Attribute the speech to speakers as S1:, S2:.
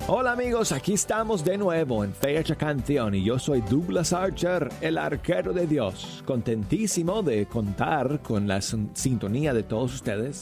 S1: Hola amigos, aquí estamos de nuevo en Fecha Canción y yo soy Douglas Archer, el arquero de Dios. Contentísimo de contar con la sintonía de todos ustedes